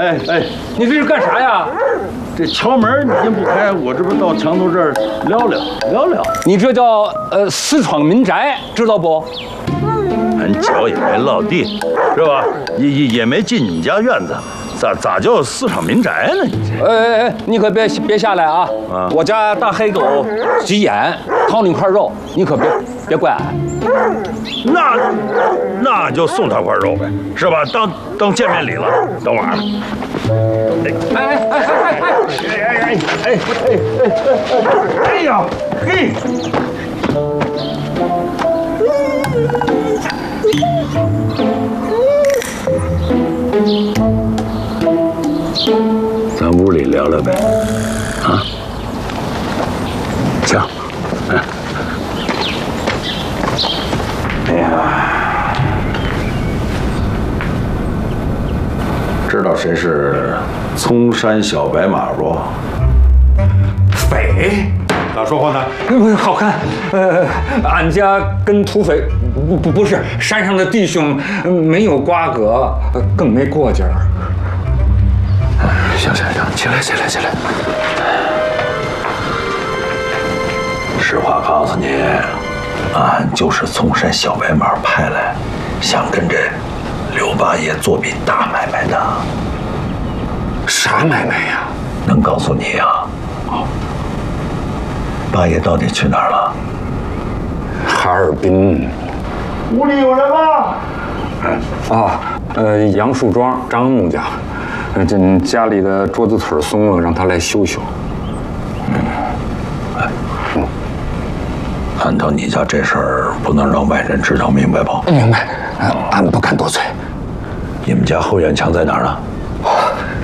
哎，你这是干啥呀？这敲门你也不开，我这不到墙头这儿聊聊。 你这叫私闯民宅，知道不？ 俺脚也没落地，是吧？也没进你家院子，咋叫私闯民宅呢？你这…… 你可别下来啊！我家大黑狗急眼，掏你块肉，你可别怪俺。 那就送他块肉呗，是吧？当见面礼了。等会儿。哎呀，嘿！咱屋里聊聊呗，啊？行，哎呀，知道谁是葱山小白马不？ 匪？咋说话呢？ 好看，俺家跟土匪不是山上的弟兄没有瓜葛，更没过节儿。 行，起来。实话告诉你，俺就是葱山小白马派来，想跟这刘八爷做笔大买卖的。 啥买卖呀？ 能告诉你呀？八爷到底去哪儿了？ 哈尔滨。 屋里有人吗？ 杨树庄张木匠，这家里的桌子腿松了，让他来修修。 按照你家这事儿，不能让外人知道，明白不？ 明白，俺不敢多嘴。 你们家后院墙在哪儿呢？